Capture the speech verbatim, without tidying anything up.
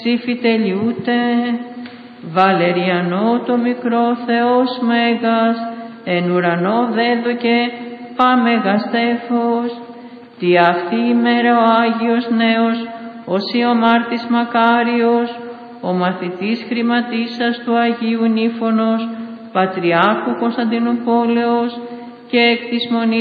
ψήφι τελειούται. Βαλεριανό το μικρό Θεός Μέγας, εν ουρανό δέδωκε πάμεγας τέφος. Τι αυτή ημέρα ο Άγιος Νέος, ο Σιωμάρτης Μακάριος, ο μαθητής χρηματίσας του Αγίου Νύφωνος, Πατριάρχου Κωνσταντινούπολεως και εκ της Μονής